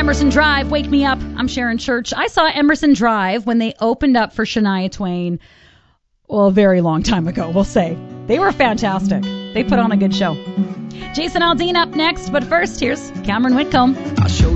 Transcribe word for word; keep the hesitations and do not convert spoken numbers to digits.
Emerson Drive, Wake Me Up. I'm Sharon Church. I saw Emerson Drive when they opened up for Shania Twain, well, a very long time ago, we'll say. They were fantastic. They put on a good show. Jason Aldean up next, but first, here's Cameron Whitcomb. I'll show